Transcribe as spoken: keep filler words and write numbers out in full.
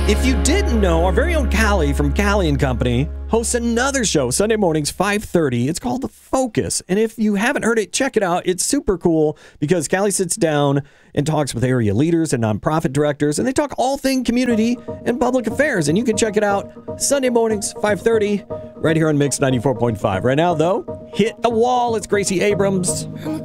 If you didn't know, our very own Callie from Callie and Company hosts another show Sunday mornings, five thirty. It's called The Focus. And if you haven't heard it, check it out. It's super cool because Callie sits down and talks with area leaders and nonprofit directors, and they talk all thing community and public affairs. And you can check it out Sunday mornings, five thirty, right here on Mix ninety-four point five. Right now, though, hit the wall. It's Gracie Abrams.